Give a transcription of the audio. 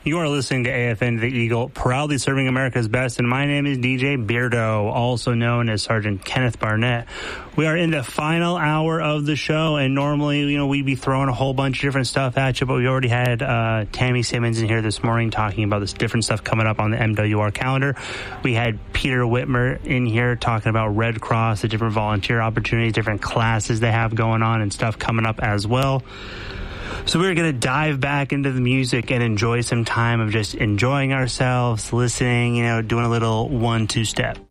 You are listening to AFN The Eagle, proudly serving America's best, and my name is DJ Beardo, also known as Sergeant Kenneth Barnett. We are in the final hour of the show, and normally, we'd be throwing a whole bunch of different stuff at you, but we already had Tammy Simmons in here this morning talking about this different stuff coming up on the MWR calendar. We had Peter Whitmer in here talking about Red Cross, the different volunteer opportunities, different classes they have going on, and stuff coming up as well. So we're going to dive back into the music and enjoy some time of just enjoying ourselves, listening, doing a little 1-2 step.